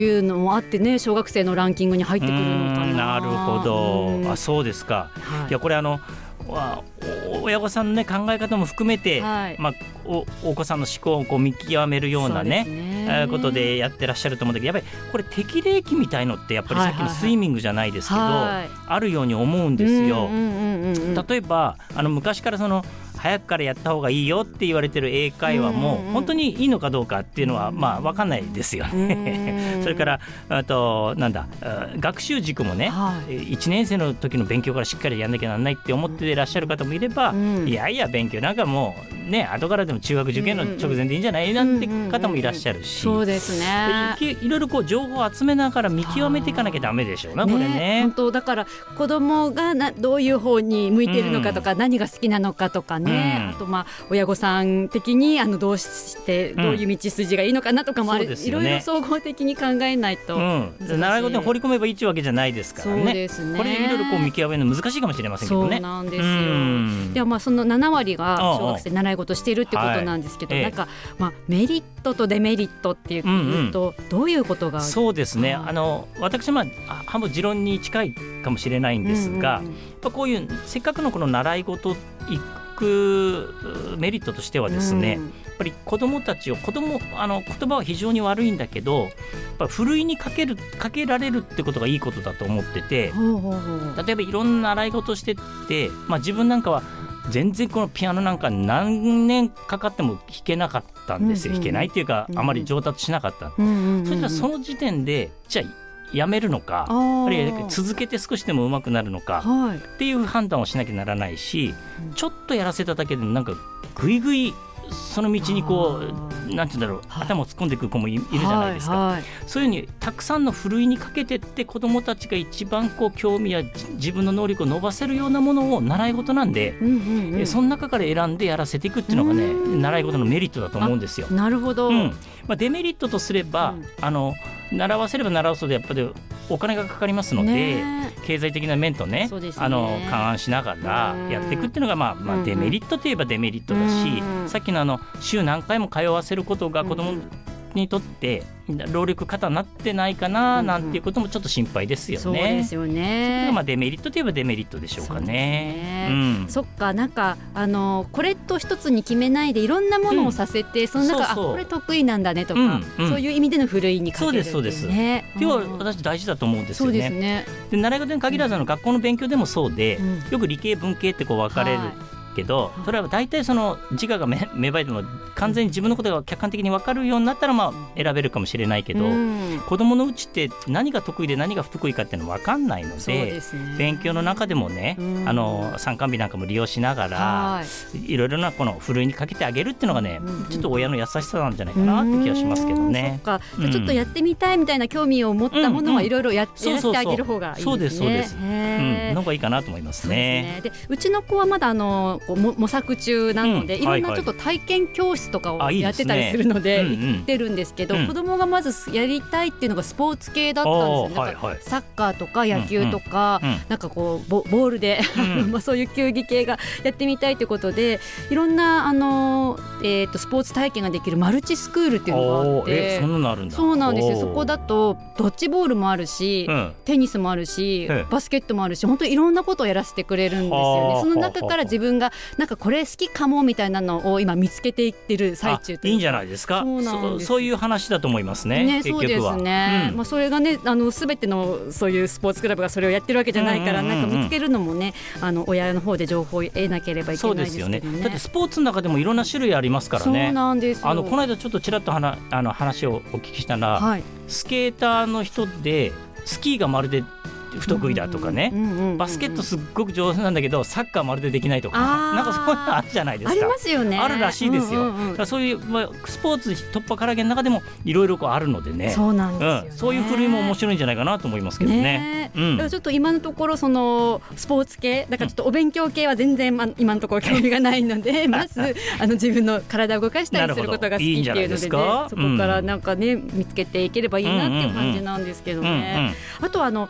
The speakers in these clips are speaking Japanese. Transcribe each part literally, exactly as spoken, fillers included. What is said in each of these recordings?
いうのもあってね、小学生のランキングに入ってくるのかな。 なるほど、あ、そうですか、はい、いやこれあの親御さんの、ね、考え方も含めて、はい、まあ、お, お子さんの思考をこう見極めるようなね、ねことでやってらっしゃると思うんだけど、やっぱりこれ適齢期みたいのってやっぱりさっきのスイミングじゃないですけど、はいはいはい、あるように思うんですよ。例えばあの昔からその早くからやった方がいいよって言われてる英会話も本当にいいのかどうかっていうのはまあ分かんないですよね。それからあとなんだ学習軸もね、はい、いちねん生の時の勉強からしっかりやんなきゃなんないって思っていらっしゃる方もいれば、うん、いやいや勉強なんかもうね後からでも中学受験の直前でいいんじゃないなんて方もいらっしゃるし、 そうですね、 いろいろこう情報を集めながら見極めていかなきゃダメでしょうな、これね。 本当だから子供がなどういう方に向いているのかとか、うん、何が好きなのかとかね、うん、あとまあ親御さん的にあのどうしてどういう道筋がいいのかなとかもある、うん、いろいろ総合的に考えないと、うん、 習い事に放り込めばいいわけじゃないですからね。 そうですね、 これいろいろこう見極めるの難しいかもしれませんけどね。 そうなんですよ、うん、ではまあそのななわりが小学生習い事しているってことなんですけど、はい、なんかまあメリットとデメリットっていうと、うんうん、どういうことがある？ そうですね、あの私はまあ半分持論に近いかもしれないんですが、うんうんうん、やっぱこういうせっかくのこの習い事行くメリットとしてはですね、うん、やっぱり子どもたちを子供あの言葉は非常に悪いんだけどやっぱふるいにかけるかけられるってことがいいことだと思ってて、ほうほうほう、例えばいろんな習い事してって、まあ、自分なんかは全然このピアノなんか何年かかっても弾けなかったんですよ、うんうん、弾けないっていうか、うんうん、あまり上達しなかった、うんうんうん、そしたらその時点でじゃあやめるのか、あるいは続けて少しでも上手くなるのか、はい、っていう判断をしなきゃならないし、うん、ちょっとやらせただけでなんかぐいぐいその道にこうなんていうんだろう、はい、頭を突っ込んでいく子もいるじゃないですか、はいはい、そういうふうにたくさんのふるいにかけてって子どもたちが一番こう興味や自分の能力を伸ばせるようなものを習い事なんで、うんうんうん、その中から選んでやらせていくっていうのがね、習い事のメリットだと思うんですよ。 なるほど、うん、まあ、デメリットとすれば、うん、あの習わせれば習わすほどやっぱりお金がかかりますので、ね、経済的な面と ね, ねあの勘案しながらやっていくっていうのが、まあまあ、デメリットといえばデメリットだし、うん、さっきのあの週何回も通わせることが子どもにとって労力過多になってないかななんていうこともちょっと心配ですよね。 そうですよね。 それがまあデメリットといえばデメリットでしょうかね。 そうですね、うん、そっか、なんかあのこれと一つに決めないでいろんなものをさせて、うん、その中、そうそう、あこれ得意なんだねとか、うんうん、そういう意味でのふるいにかけるっていうね。そうですそうです。要は私大事だと思うんですよね。そうですね。で習い事に限らずの学校の勉強でもそうで、うん、よく理系文系ってこう分かれる、はいけど、それは大体その自我が芽生えても完全に自分のことが客観的に分かるようになったらまあ選べるかもしれないけど、うん、子どものうちって何が得意で何が不得意かっていうのは分かんないの で, で、ね、勉強の中でもね、うん、あの参観日なんかも利用しながらいろいろなこのふるいにかけてあげるっていうのがね、うん、ちょっと親の優しさなんじゃないかなって気がしますけどね。 そっか、うん、ちょっとやってみたいみたいな興味を持ったものはいろいろやってあげる方がいいですね。 そうですそうです、うん、のがいいかなと思いますね。 そうですね。でうちの子はまだあのこう模索中なので、うん、いろんなちょっと体験教室とかをやってたりするので行ってるんですけど、うんうん、子供がまずやりたいっていうのがスポーツ系だったんですよね。なんかサッカーとか野球とか、うんうん、なんかこう ボ, ボールで、うん、まあそういう球技系がやってみたいということでいろんなあの、えー、とスポーツ体験ができるマルチスクールっていうのがあって、 えそんなのあるんだ。 そうなんですよ。そこだとドッジボールもあるし、うん、テニスもあるし、バスケットもあるし、本当にいろんなことをやらせてくれるんですよね。その中から自分がなんかこれ好きかもみたいなのを今見つけていってる最中というか。 いいんじゃないですか。そうなんです。そ, そういう話だと思います ね, ね。 結局はそうですね、うん、まあ、それがねあの全てのそういうスポーツクラブがそれをやってるわけじゃないから、うんうんうんうん、なんか見つけるのもねあの親の方で情報を得なければいけないですけどね。 そうですよね。だってスポーツの中でもいろんな種類ありますからね。 そうなんですよ。 あのこの間ちょっとちらっと話あの話をお聞きしたら、はい、スケーターの人でスキーがまるで不得意だとかね、うんうんうんうん、バスケットすっごく上手なんだけどサッカーまるでできないとか、なんかそういうのあるじゃないですか。 ありますよね。 あるらしいですよ、うんうんうん、だからそういう、まあ、スポーツ突破からげの中でもいろいろあるのでね。 そうなんですよね、 うん、そういうふるいも面白いんじゃないかなと思いますけど ね, ね、うん、だからちょっと今のところそのスポーツ系だからちょっとお勉強系は全然、ま、今のところ興味がないのでまずあの自分の体を動かしたりすることが好きっていうので、ね、いいそこからなんかね、うん、見つけていければいいなっていう感じなんですけどね、うんうんうん、あとはあの周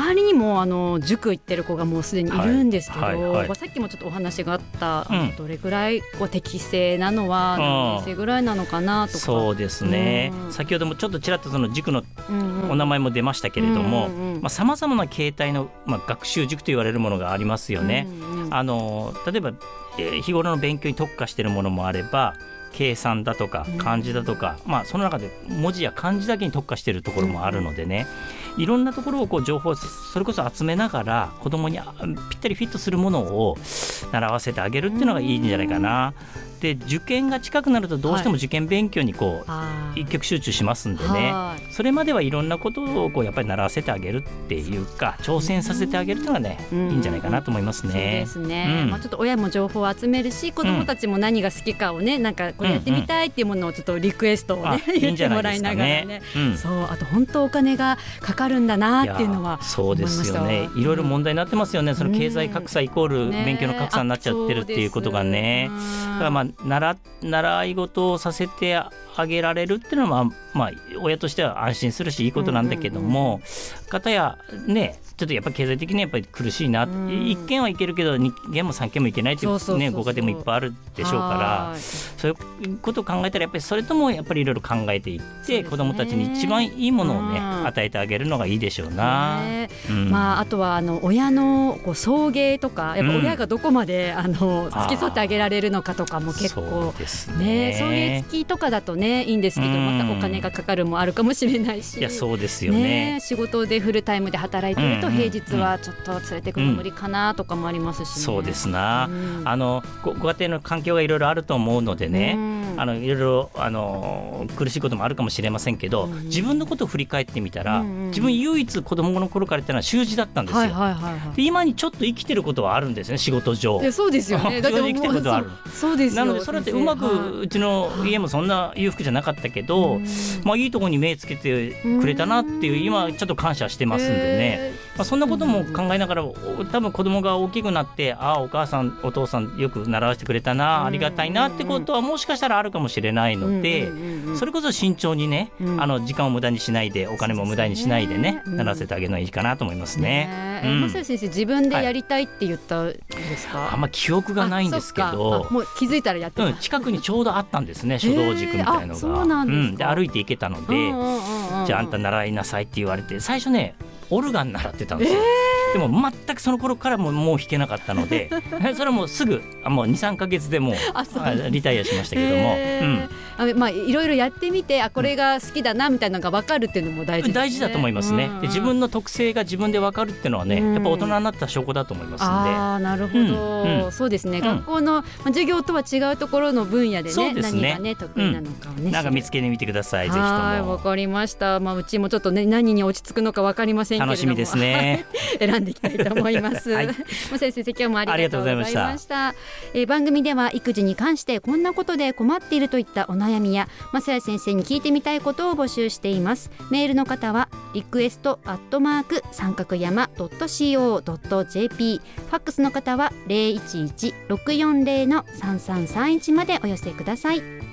周りにもあの塾行ってる子がもうすでにいるんですけど、はいはいはい、さっきもちょっとお話があった、うん、どれぐらいこう適正なのは何年生ぐらいなのかなとか。 そうですね、うん、先ほどもちょっとちらっとその塾のお名前も出ましたけれども、さまざ、まな形態の、まあ、学習塾と言われるものがありますよね、うんうん、あの例えば、えー、日頃の勉強に特化しているものもあれば、計算だとか漢字だとか、うん、まあ、その中で文字や漢字だけに特化しているところもあるのでね、いろんなところをこう情報をそれこそ集めながら子どもにぴったりフィットするものを習わせてあげるっていうのがいいんじゃないかな。で受験が近くなるとどうしても受験勉強にこう、はい、一極集中しますんでね、それまではいろんなことをこうやっぱり習わせてあげるっていうか挑戦させてあげるっていうのがね、いいんじゃないかなと思いますね。 そうですね、うん、まあ、ちょっと親も情報を集めるし子どもたちも何が好きかをね、なんかこれやってみたいっていうものをちょっとリクエストをね、うんうん、言ってもらいながらね、うん、そうあと本当お金がかかるんだなっていうのはそうですよね。いろいろ問題になってますよね。その経済格差イコール勉強の格差になっちゃってるっていうことがね、だからまあ習習い事をさせてあげられるっていうのは、まあまあ、親としては安心するしいいことなんだけども、かたやねちょっとやっぱり経済的にやっぱり苦しいな、うん、いっけんはいけるけどにけんもさんけんもいけないっていう、ね、そうそうそうそうご家庭もいっぱいあるでしょうから、そういうことを考えたらやっぱりそれともやっぱりいろいろ考えていって、ね、子どもたちに一番いいものをね、うん、与えてあげるのがいいでしょうな、ね、うん、まあ、 あとはあの親のこう送迎とかやっぱ親がどこまで、うん、あの付き添ってあげられるのかとかも結構そうですね、 送迎付きとかだとねいいんですけど、うん、またお金がかかるもあるかもしれないし、 いやそうですよ ね, ね仕事でフルタイムで働いてると平日はちょっと連れてくの無理かなとかもありますし、ね、 うん、そうですな、うん、あの ご, ご家庭の環境がいろいろあると思うのでね、うん、あのいろいろあの苦しいこともあるかもしれませんけど、うん、自分のことを振り返ってみたら、うん、自分唯一子供の頃からってのは習字だったんですよ、はいはいはいはい、で今にちょっと生きてることはあるんですね、仕事上。 いやそうですよねだって生きてることはある。 そ, そうですよ。 なのでそれってうまく、はい、うちの家もそんな裕福じゃなかったけど、うん、まあ、いいところに目つけてくれたなっていう、今ちょっと感謝してますんでね、まあ、そんなことも考えながら多分子供が大きくなって、ああお母さんお父さんよく習わせてくれたな、ありがたいなってことはもしかしたらあるかもしれないので、それこそ慎重にね、あの時間を無駄にしないでお金も無駄にしないでね、習わせてあげるのがいいかなと思いますね。 ね、うん、正谷先生自分でやりたいって言ったんですか？はい、 あんま記憶がないんですけど、 もう気づいたらやってた、うん、 近くにちょうどあったんですね、書道塾みたいのが。そうなんですか。うん、で歩いて行けたので、うんうんうんうん、じゃああんた習いなさいって言われて、最初ねオルガン習ってたんですよ、えー、でも全くその頃からももう弾けなかったのでそれはもうすぐもう にさんかげつでもうリタイアしましたけども、えーうん、あまあ、いろいろやってみて、あこれが好きだなみたいなのが分かるっていうのも大事ですね。 大事だと思いますね、うんうん、で自分の特性が自分で分かるっていうのはね、うん、やっぱ大人になった証拠だと思いますので。 あなるほど、うんうん、そうですね、うん、学校の授業とは違うところの分野で ね, そうですね、 何が、ね、得意なのかをね、 うん、なんか見つけてみてください。ぜひとも。 はい、分かりました、まあ、うちもちょっと、ね、何に落ち着くのか分かりませんけれども楽しみですね選んでいきたいと思います、はい、正谷先生今日もありがとうございました。ましたえー、番組では育児に関してこんなことで困っているといったお悩みや正谷先生に聞いてみたいことを募集しています。メールの方はリクエストアットマーク三角山 ドットシーオー ドットジェーピー、 ファックスの方はゼロいちいち ろくよんゼロ のさんさんさんいちまでお寄せください。